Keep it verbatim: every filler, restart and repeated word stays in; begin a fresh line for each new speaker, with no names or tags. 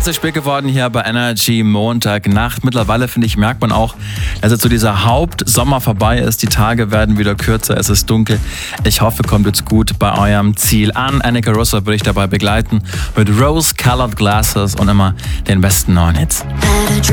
Es ist spät geworden hier bei Energy Montagnacht. Mittlerweile, finde ich, merkt man auch, dass jetzt so dieser Hauptsommer vorbei ist. Die Tage werden wieder kürzer, es ist dunkel. Ich hoffe, kommt jetzt gut bei eurem Ziel an. Annika Russo würde ich dabei begleiten mit Rose-Colored Glasses und immer den besten neuen Hits.